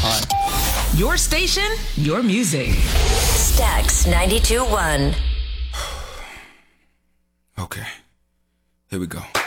Hi. Your station, your music. Stax 92.1. Okay. Here we go.